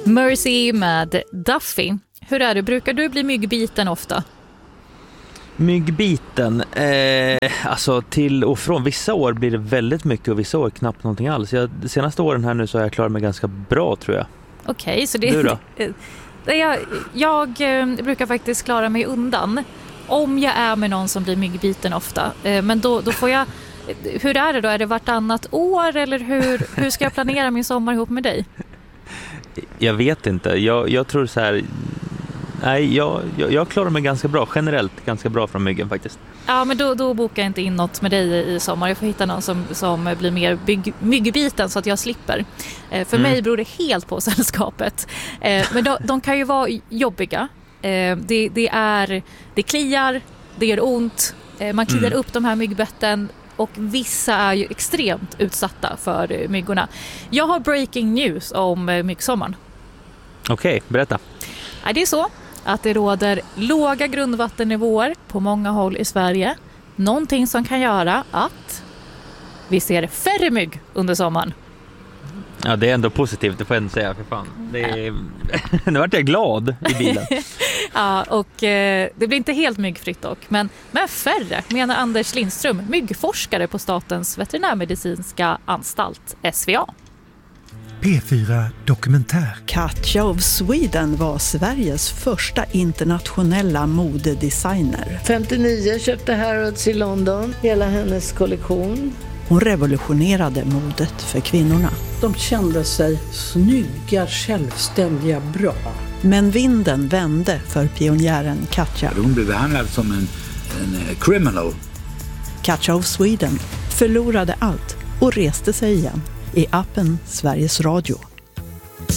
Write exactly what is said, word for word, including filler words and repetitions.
Mercy med Duffy. Hur är det? Brukar du bli myggbiten ofta? Myggbiten? Eh, alltså till och från. Vissa år blir det väldigt mycket och vissa år knappt någonting alls. Jag, de senaste åren här nu så har jag klarat mig ganska bra, tror jag. Okej, okay, så det... Du då? jag, jag eh, brukar faktiskt klara mig undan om jag är med någon som blir myggbiten ofta. Eh, men då, då får jag... Hur är det då? Är det vartannat år eller hur, hur ska jag planera min sommar ihop med dig? Jag vet inte. Jag, jag tror så här... Nej, jag, jag, jag klarar mig ganska bra. Generellt ganska bra från myggen faktiskt. Ja, men då, då bokar jag inte in något med dig i sommar. Jag får hitta någon som, som blir mer bygg, myggbiten så att jag slipper. Eh, för mm. mig beror det helt på sällskapet. Eh, men de, de kan ju vara jobbiga. Eh, det, det, är, det kliar, det gör ont. Eh, man kliar mm. upp de här myggbetten. Och vissa är ju extremt utsatta för myggorna. Jag har breaking news om myggsommaren. Okej, okay, berätta. Det är så att det råder låga grundvattennivåer på många håll i Sverige. Någonting som kan göra att vi ser färre mygg under sommaren. Ja, det är ändå positivt, det får jag inte säga, för fan. Det är... Nu vart jag glad i bilen. Ja, och eh, det blir inte helt myggfritt dock. Men med färre, menar Anders Lindström, myggforskare på Statens veterinärmedicinska anstalt, S V A. P fyra Dokumentär. Katja of Sweden var Sveriges första internationella modedesigner. femtionio köpte Harrods i London, hela hennes kollektion. Hon revolutionerade modet för kvinnorna. De kände sig snygga, självständiga, bra. Men vinden vände för pionjären Katja. Hon blev behandlad som en, en criminal. Katja of Sweden förlorade allt och reste sig igen i appen Sveriges Radio.